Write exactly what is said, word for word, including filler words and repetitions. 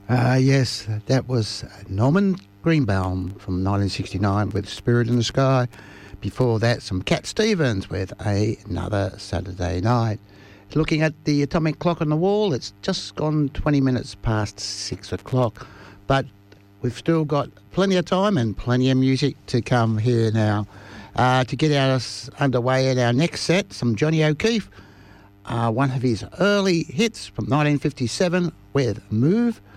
Uh, yes, that was Norman Greenbaum from nineteen sixty-nine with Spirit in the Sky. Before that, some Cat Stevens with Another Saturday Night. Looking at the atomic clock on the wall, it's just gone twenty minutes past six o'clock. But we've still got plenty of time and plenty of music to come here now. Uh, to get us underway in our next set, some Johnny O'Keefe, uh, one of his early hits from nineteen fifty-seven with Move.